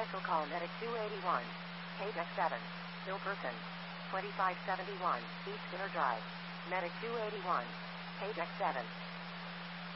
Special call Medic 281. Page X7. Ill person. 2571 East Inner Drive. Medic 281. Page X7.